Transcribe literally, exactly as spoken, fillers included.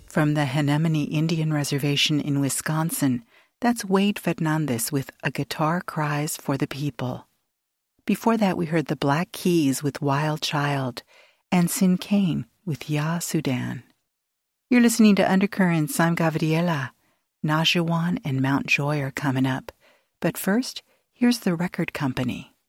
From the Henemone Indian Reservation in Wisconsin, that's Wade Fernandez with A Guitar Cries for the People. Before that, we heard the Black Keys with Wild Child and Sin Kane with Ya Sudan. You're listening to Undercurrents. I'm Gabriela. Najuan and Mount Joy are coming up. But first, here's the record company.